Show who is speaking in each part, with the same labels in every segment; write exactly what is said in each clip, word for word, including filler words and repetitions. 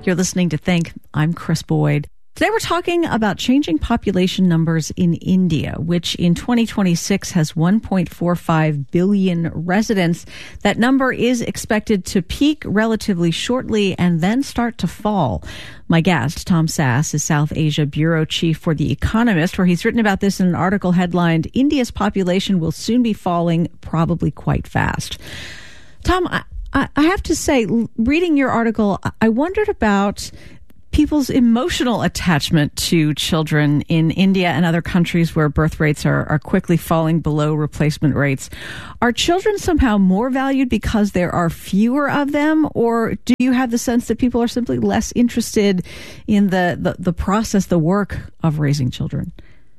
Speaker 1: You're listening to Think. I'm Chris Boyd. Today we're talking about changing population numbers in India, which in twenty twenty-six has one point four five billion residents. That number is expected to peak relatively shortly and then start to fall. My guest, Tom Sass, is South Asia Bureau Chief for The Economist, where he's written about this in an article headlined, "India's population will soon be falling, probably quite fast." Tom, I, I have to say, reading your article, I wondered about people's emotional attachment to children in India and other countries where birth rates are, are quickly falling below replacement rates. Are children somehow more valued because there are fewer of them, or do you have the sense that people are simply less interested in the, the, the process, the work of raising children?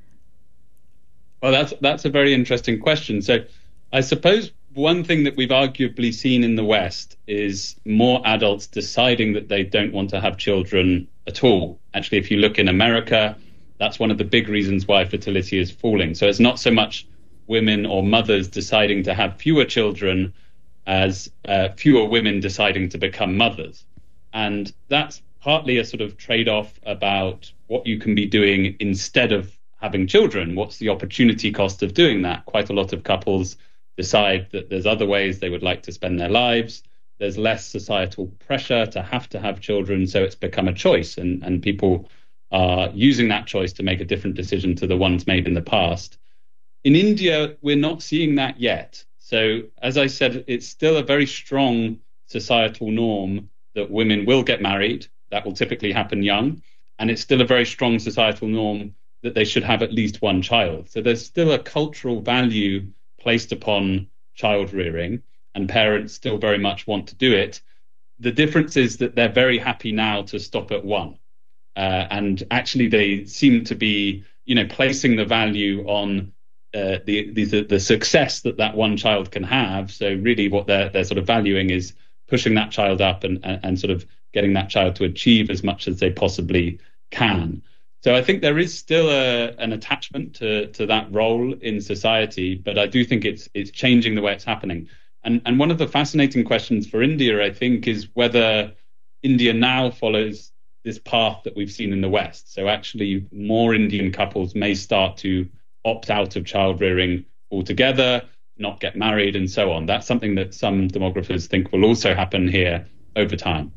Speaker 2: Well, that's that's a very interesting question. So I suppose one thing that we've arguably seen in the West is more adults deciding that they don't want to have children at all. Actually, if you look in America, that's one of the big reasons why fertility is falling. So it's not so much women or mothers deciding to have fewer children as uh, fewer women deciding to become mothers. And that's partly a sort of trade-off about what you can be doing instead of having children. What's the opportunity cost of doing that? Quite a lot of couples decide that there's other ways they would like to spend their lives. There's less societal pressure to have to have children, so it's become a choice, and, and people are using that choice to make a different decision to the ones made in the past. In India, we're not seeing that yet. So, as I said, it's still a very strong societal norm that women will get married. That will typically happen young. And it's still a very strong societal norm that they should have at least one child. So there's still a cultural value placed upon child rearing, and parents still very much want to do it. The difference is that they're very happy now to stop at one. Uh, and actually they seem to be, you know, placing the value on uh, the, the the success that that one child can have. So really what they're, they're sort of valuing is pushing that child up and, and, and sort of getting that child to achieve as much as they possibly can. So I think there is still a, an attachment to, to that role in society, but I do think it's it's changing the way it's happening. And and one of the fascinating questions for India, I think, is whether India now follows this path that we've seen in the West. So actually more Indian couples may start to opt out of child rearing altogether, not get married and so on. That's something that some demographers think will also happen here over time.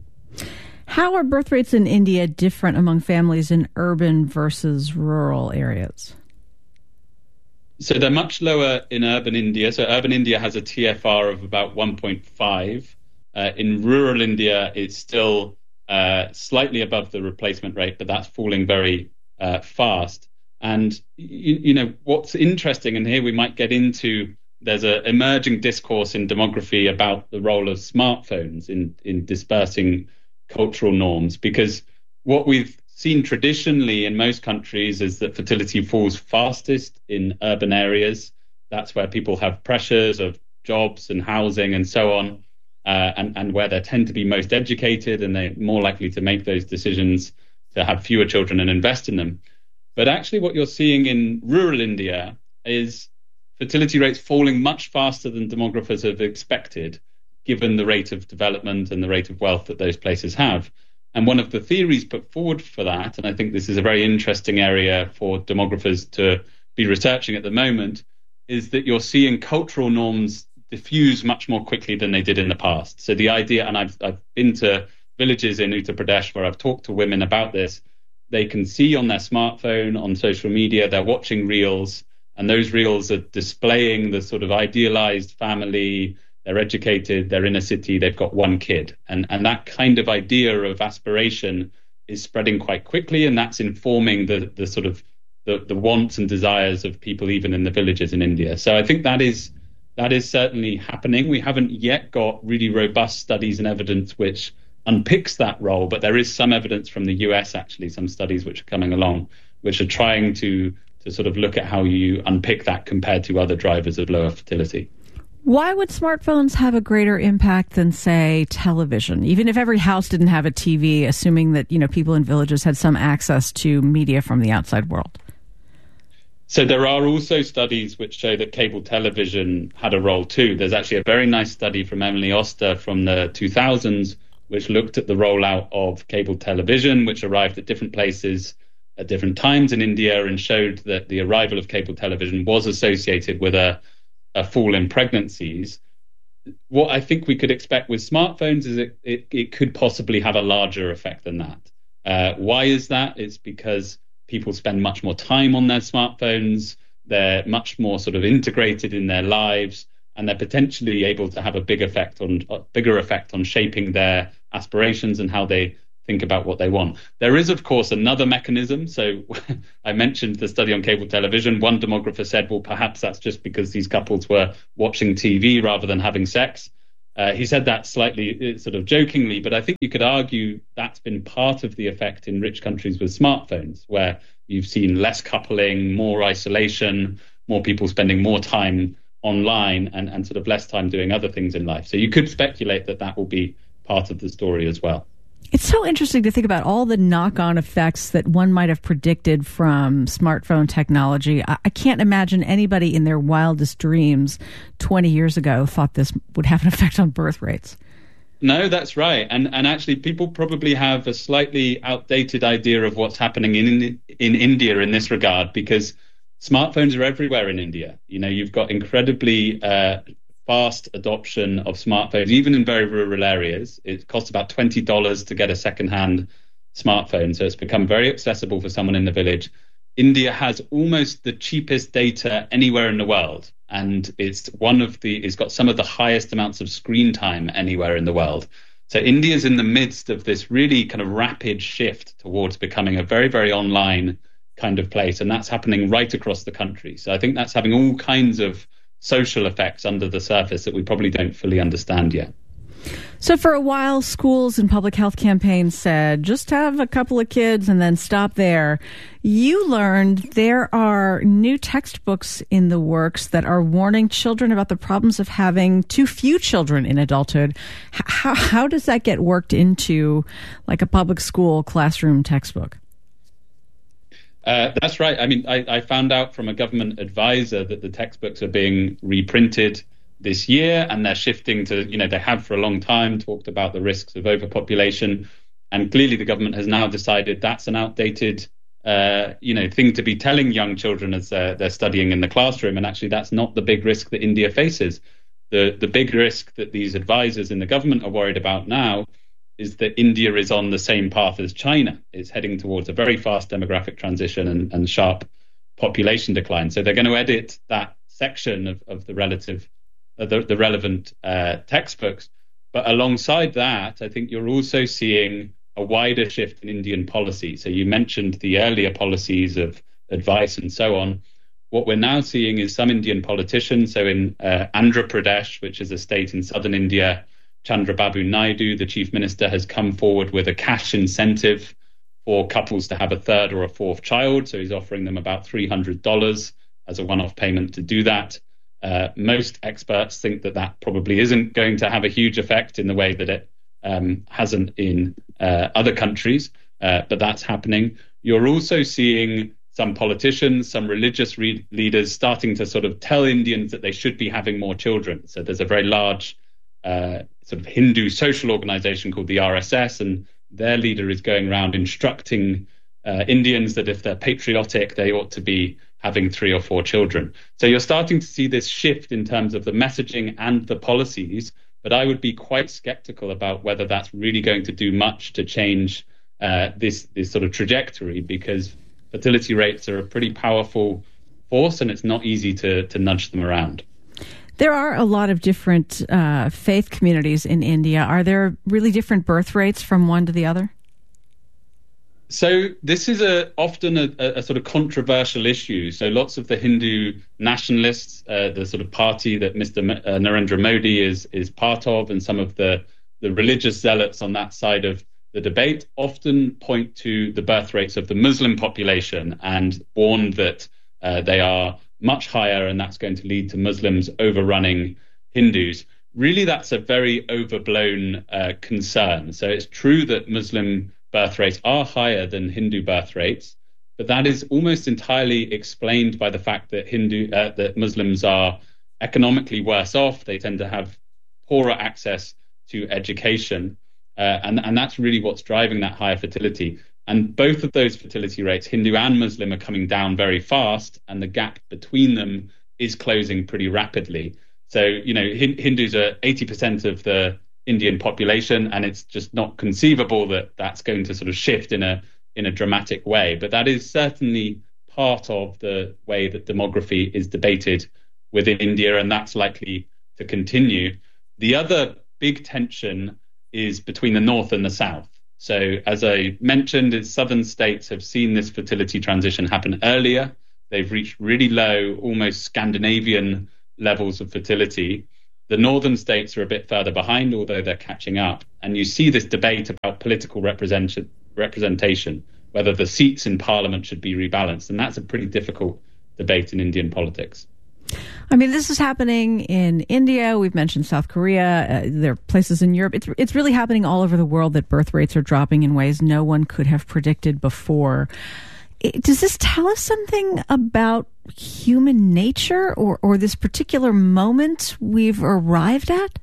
Speaker 1: How are birth rates in India different among families in urban versus rural areas?
Speaker 2: So they're much lower in urban India. So urban India has a T F R of about one point five. Uh, in rural India, it's still uh, slightly above the replacement rate, but that's falling very uh, fast. And, you, you know, what's interesting, and here we might get into, there's an emerging discourse in demography about the role of smartphones in, in dispersing cultural norms, because what we've seen traditionally in most countries is that fertility falls fastest in urban areas. That's where people have pressures of jobs and housing and so on, uh, and, and where they tend to be most educated, and they're more likely to make those decisions to have fewer children and invest in them. But actually what you're seeing in rural India is fertility rates falling much faster than demographers have expected, given the rate of development and the rate of wealth that those places have. And one of the theories put forward for that, and I think this is a very interesting area for demographers to be researching at the moment, is that you're seeing cultural norms diffuse much more quickly than they did in the past. So the idea, and I've, I've been to villages in Uttar Pradesh where I've talked to women about this, they can see on their smartphone, on social media, they're watching reels, and those reels are displaying the sort of idealized family. They're educated, they're in a city, they've got one kid. And and that kind of idea of aspiration is spreading quite quickly, and that's informing the the sort of the, the wants and desires of people even in the villages in India. So I think that is that is certainly happening. We haven't yet got really robust studies and evidence which unpicks that role, but there is some evidence from the U S, actually, some studies which are coming along, which are trying to to sort of look at how you unpick that compared to other drivers of lower fertility.
Speaker 1: Why would smartphones have a greater impact than, say, television? Even if every house didn't have a T V, assuming that, you know, people in villages had some access to media from the outside world.
Speaker 2: So there are also studies which show that cable television had a role too. There's actually a very nice study from Emily Oster from the two thousands, which looked at the rollout of cable television, which arrived at different places at different times in India, and showed that the arrival of cable television was associated with a, a fall in pregnancies. What I think we could expect with smartphones is it, it, it could possibly have a larger effect than that. Uh, why is that? It's because people spend much more time on their smartphones. They're much more sort of integrated in their lives, and they're potentially able to have a big effect on a bigger effect on shaping their aspirations and how they think about what they want. There is, of course, another mechanism. So I mentioned the study on cable television. One demographer said, well, perhaps that's just because these couples were watching T V rather than having sex. Uh, he said that slightly sort of jokingly, but I think you could argue that's been part of the effect in rich countries with smartphones, where you've seen less coupling, more isolation, more people spending more time online and, and sort of less time doing other things in life. So you could speculate that that will be part of the story as well.
Speaker 1: It's so interesting to think about all the knock-on effects that one might have predicted from smartphone technology. I, I can't imagine anybody in their wildest dreams twenty years ago thought this would have an effect on birth rates.
Speaker 2: No, that's right. And and actually, people probably have a slightly outdated idea of what's happening in in India in this regard, because smartphones are everywhere in India. You know, you've got incredibly uh, fast adoption of smartphones, even in very rural areas. It costs about twenty dollars to get a second-hand smartphone, so it's become very accessible for someone in the village. India has almost the cheapest data anywhere in the world, and it's one of the it's got some of the highest amounts of screen time anywhere in the world. So India's in the midst of this really kind of rapid shift towards becoming a very, very online kind of place, and that's happening right across the country. So I think that's having all kinds of social effects under the surface that we probably don't fully understand yet.
Speaker 1: So for a while, schools and public health campaigns said, just have a couple of kids and then stop there. You learned there are new textbooks in the works that are warning children about the problems of having too few children in adulthood. How, how does that get worked into like a public school classroom textbook?
Speaker 2: Uh, that's right. I mean, I, I found out from a government advisor that the textbooks are being reprinted this year, and they're shifting to, you know, they have for a long time talked about the risks of overpopulation. And clearly the government has now decided that's an outdated, uh, you know, thing to be telling young children as they're, they're studying in the classroom. And actually, that's not the big risk that India faces. The, the big risk that these advisors in the government are worried about now is that India is on the same path as China. It's heading towards a very fast demographic transition and, and sharp population decline. So they're going to edit that section of, of the relative, uh, the, the relevant uh, textbooks. But alongside that, I think you're also seeing a wider shift in Indian policy. So you mentioned the earlier policies of advice and so on. What we're now seeing is some Indian politicians. So in uh, Andhra Pradesh, which is a state in southern India, Chandrababu Naidu, the chief minister, has come forward with a cash incentive for couples to have a third or a fourth child. So he's offering them about three hundred dollars as a one-off payment to do that. Uh, most experts think that that probably isn't going to have a huge effect in the way that it um, hasn't in uh, other countries, uh, but that's happening. You're also seeing some politicians, some religious re- leaders starting to sort of tell Indians that they should be having more children. So there's a very large Uh, sort of Hindu social organization called the R S S, and their leader is going around instructing uh, Indians that if they're patriotic, they ought to be having three or four children. So you're starting to see this shift in terms of the messaging and the policies, but I would be quite skeptical about whether that's really going to do much to change uh, this, this sort of trajectory, because fertility rates are a pretty powerful force, and it's not easy to, to nudge them around.
Speaker 1: There are a lot of different uh, faith communities in India. Are there really different birth rates from one to the other?
Speaker 2: So this is a often a, a sort of controversial issue. So lots of the Hindu nationalists, uh, the sort of party that Mister M- uh, Narendra Modi is is part of, and some of the, the religious zealots on that side of the debate often point to the birth rates of the Muslim population and warn that uh, they are much higher, and that's going to lead to Muslims overrunning Hindus. Really, that's a very overblown uh, concern. So it's true that Muslim birth rates are higher than Hindu birth rates, but that is almost entirely explained by the fact that Hindu uh, that Muslims are economically worse off. They tend to have poorer access to education. Uh, and, and that's really what's driving that higher fertility. And both of those fertility rates, Hindu and Muslim, are coming down very fast, and the gap between them is closing pretty rapidly. So, you know, Hindus are eighty percent of the Indian population, and it's just not conceivable that that's going to sort of shift in a in a dramatic way. But that is certainly part of the way that demography is debated within India, and that's likely to continue. The other big tension is between the north and the south. So as I mentioned, is southern states have seen this fertility transition happen earlier. They've reached really low, almost Scandinavian levels of fertility. The northern states are a bit further behind, although they're catching up. And you see this debate about political represent- representation, whether the seats in parliament should be rebalanced. And that's a pretty difficult debate in Indian politics.
Speaker 1: I mean, this is happening in India. We've mentioned South Korea. Uh, there are places in Europe. It's, it's really happening all over the world that birth rates are dropping in ways no one could have predicted before. It, does this tell us something about human nature or, or this particular moment we've arrived at?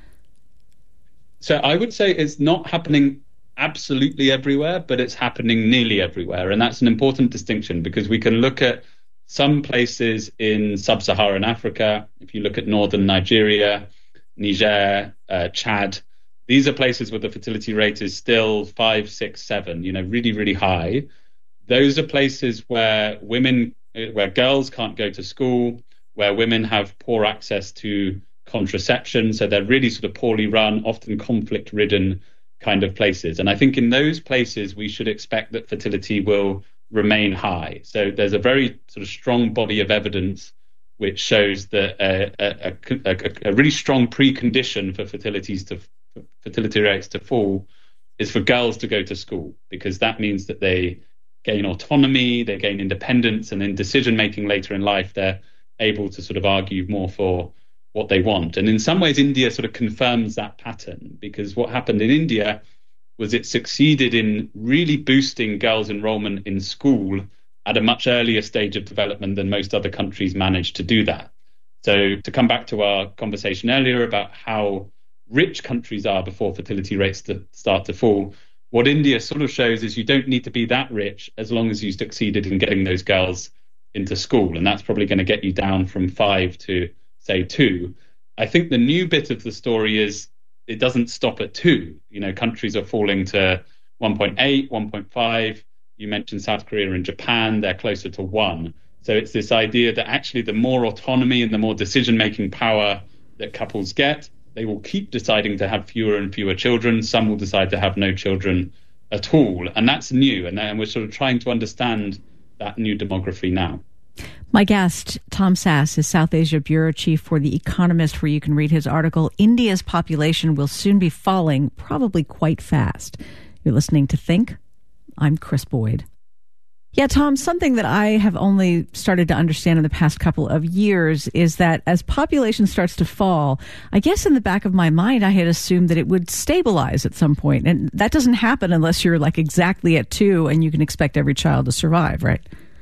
Speaker 2: So I would say it's not happening absolutely everywhere, but it's happening nearly everywhere. And that's an important distinction, because we can look at some places in sub-Saharan Africa. If you look at northern Nigeria, Niger, uh, Chad, these are places where the fertility rate is still five, six, seven, you know, really, really high. Those are places where women, where girls can't go to school, where women have poor access to contraception. So they're really sort of poorly run, often conflict-ridden kind of places. And I think in those places, we should expect that fertility will remain high. So there's a very sort of strong body of evidence which shows that a, a, a, a really strong precondition for fertilities to for fertility rates to fall is for girls to go to school, because that means that they gain autonomy, they gain independence, and in decision making later in life, they're able to sort of argue more for what they want. And in some ways, India sort of confirms that pattern, because what happened in India was it succeeded in really boosting girls' enrollment in school at a much earlier stage of development than most other countries managed to do that. So to come back to our conversation earlier about how rich countries are before fertility rates to start to fall, what India sort of shows is you don't need to be that rich as long as you succeeded in getting those girls into school. And that's probably going to get you down from five to, say, two. I think the new bit of the story is it doesn't stop at two. You know, countries are falling to one point eight, one point five. You mentioned South Korea and Japan, they're closer to one. So it's this idea that actually the more autonomy and the more decision-making power that couples get, they will keep deciding to have fewer and fewer children. Some will decide to have no children at all. And that's new. And, and we're sort of trying to understand that new demography now.
Speaker 1: My guest, Tom Sass, is South Asia Bureau Chief for The Economist, where you can read his article, India's Population Will Soon Be Falling, Probably Quite Fast. You're listening to Think. I'm Chris Boyd. Yeah, Tom, something that I have only started to understand in the past couple of years is that as population starts to fall, I guess in the back of my mind, I had assumed that it would stabilize at some point. And that doesn't happen unless you're like exactly at two and you can expect every child to survive, right?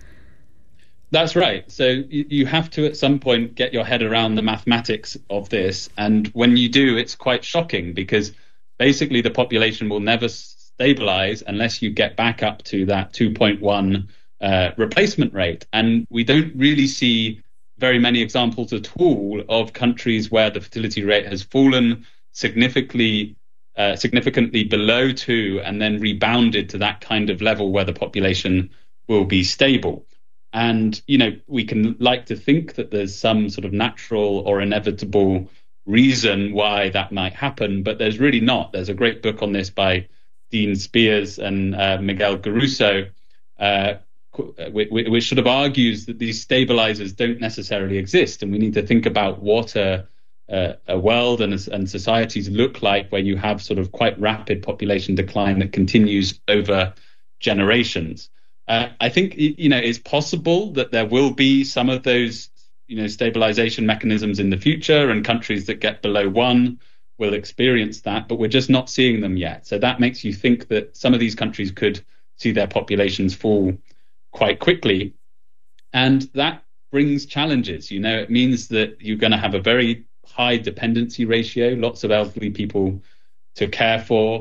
Speaker 2: That's right. So you have to, at some point, get your head around the mathematics of this. And when you do, it's quite shocking, because basically the population will never stabilize unless you get back up to that two point one uh, replacement rate. And we don't really see very many examples at all of countries where the fertility rate has fallen significantly, uh, significantly below two and then rebounded to that kind of level where the population will be stable. And, you know, we can like to think that there's some sort of natural or inevitable reason why that might happen, but there's really not. There's a great book on this by Dean Spears and uh, Miguel Garuso, uh, which, which sort of argues that these stabilizers don't necessarily exist. And we need to think about what a, a, a world and, and societies look like where you have sort of quite rapid population decline that continues over generations. Uh, I think, you know, it's possible that there will be some of those, you know, stabilization mechanisms in the future, and countries that get below one will experience that, but we're just not seeing them yet. So that makes you think that some of these countries could see their populations fall quite quickly. And that brings challenges. You know, it means that you're going to have a very high dependency ratio, lots of elderly people to care for,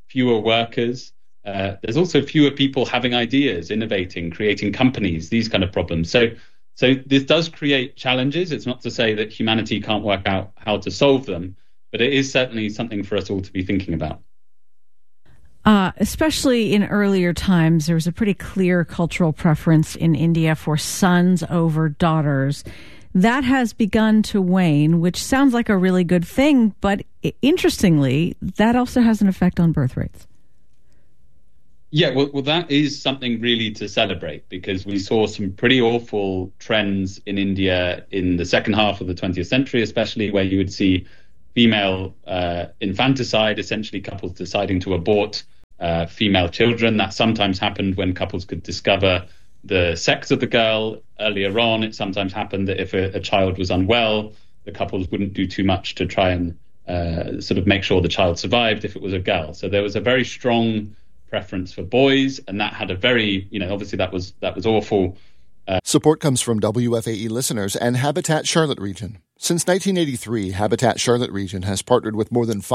Speaker 2: fewer workers. Uh, there's also fewer people having ideas, innovating, creating companies, these kind of problems. So, so this does create challenges. It's not to say that humanity can't work out how to solve them, but it is certainly something for us all to be thinking about.
Speaker 1: Uh, especially in earlier times, there was a pretty clear cultural preference in India for sons over daughters. That has begun to wane, which sounds like a really good thing, but interestingly, that also has an effect on birth rates.
Speaker 2: Yeah, well, well, that is something really to celebrate, because we saw some pretty awful trends in India in the second half of the twentieth century, especially where you would see female uh, infanticide, essentially couples deciding to abort uh, female children. That sometimes happened when couples could discover the sex of the girl earlier on. It sometimes happened that if a, a child was unwell, the couples wouldn't do too much to try and uh, sort of make sure the child survived if it was a girl. So there was a very strong preference for boys, and that had a very, you know, obviously that was that was awful. Uh,
Speaker 3: Support comes from W F A E listeners and Habitat Charlotte Region. Since nineteen eighty-three, Habitat Charlotte Region has partnered with more than